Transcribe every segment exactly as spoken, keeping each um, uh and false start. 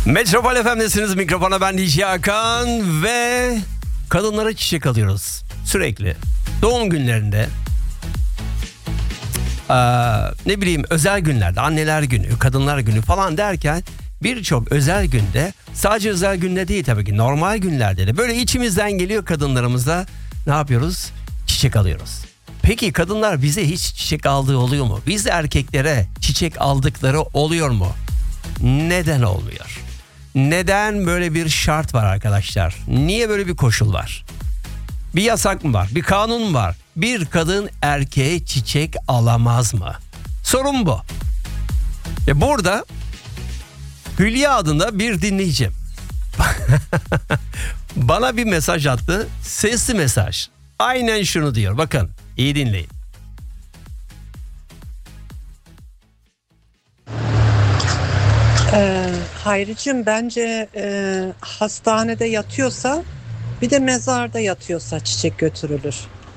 Metropol F M'desiniz, mikrofona ben D J Hakan ve kadınlara çiçek alıyoruz sürekli. Doğum günlerinde, ee, ne bileyim özel günlerde, anneler günü, kadınlar günü falan derken birçok özel günde, sadece özel günde değil tabii ki, normal günlerde de böyle içimizden geliyor, kadınlarımıza ne yapıyoruz? Çiçek alıyoruz. Peki kadınlar bize hiç çiçek aldığı oluyor mu? Biz erkeklere çiçek aldıkları oluyor mu? Neden olmuyor? Neden böyle bir şart var arkadaşlar? Niye böyle bir koşul var? Bir yasak mı var? Bir kanun mu var? Bir kadın erkeğe çiçek alamaz mı? Sorun bu. E burada Hülya adında bir dinleyicim bana bir mesaj attı. Sesli mesaj. Aynen şunu diyor. Bakın, iyi dinleyin. Ee, Hayricim, bence e, hastanede yatıyorsa bir de mezarda yatıyorsa çiçek götürülür.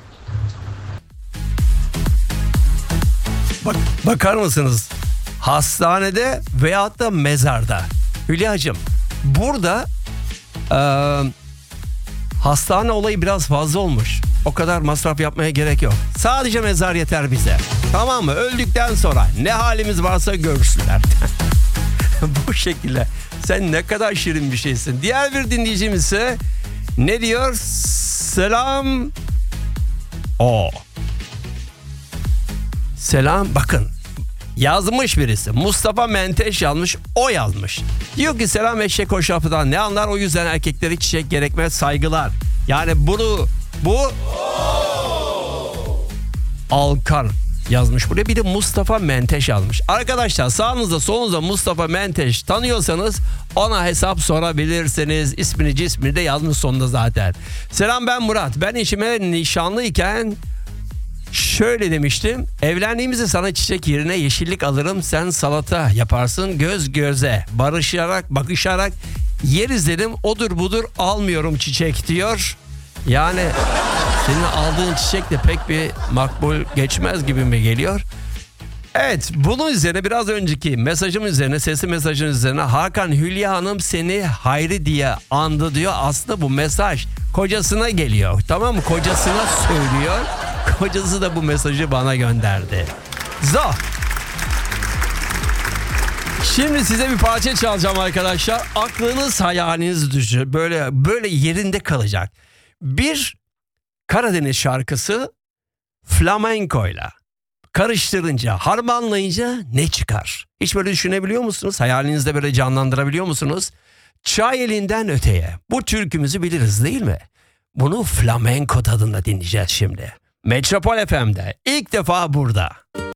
Bak, bakar mısınız? Hastanede veyahut da mezarda. Hülya'cığım, burada e, hastane olayı biraz fazla olmuş. O kadar masraf yapmaya gerek yok. Sadece mezar yeter bize. Tamam mı? Öldükten sonra ne halimiz varsa görsünler. Bu şekilde. Sen ne kadar şirin bir şeysin. Diğer bir dinleyicimiz ise ne diyor? Selam. O. Selam. Bakın. Yazmış birisi. Mustafa Menteş yazmış. O yazmış. Diyor ki selam eşek hoşafıdan ne anlar, o yüzden erkekleri çiçek gerekmez, saygılar. Yani bunu bu Alkan yazmış buraya. Bir de Mustafa Menteş yazmış. Arkadaşlar, sağınızda solunuzda Mustafa Menteş tanıyorsanız ona hesap sorabilirsiniz. İsmini cismini de yazmış sonunda zaten. Selam, ben Murat. Ben eşime nişanlıyken şöyle demiştim. Evlendiğimizde sana çiçek yerine yeşillik alırım. Sen salata yaparsın göz göze. Barışarak, bakışarak yeriz dedim. Odur budur almıyorum çiçek diyor. Yani senin aldığın çiçek de pek bir makbul geçmez gibi mi geliyor? Evet, bunun üzerine biraz önceki mesajım üzerine, sesli mesajın üzerine Hakan, Hülya Hanım seni Hayri diye andı diyor. Aslında bu mesaj kocasına geliyor. Tamam mı? Kocasına söylüyor. Kocası da bu mesajı bana gönderdi. Zo. Şimdi size bir parça çalacağım arkadaşlar. Aklınız hayaliniz düşür. Böyle böyle yerinde kalacak. Bir Karadeniz şarkısı flamenkoyla karıştırınca, harmanlayınca ne çıkar? Hiç böyle düşünebiliyor musunuz? Hayalinizde böyle canlandırabiliyor musunuz? Çay elinden öteye. Bu türkümüzü biliriz değil mi? Bunu flamenko tadında dinleyeceğiz şimdi. Metropol F M'de ilk defa burada.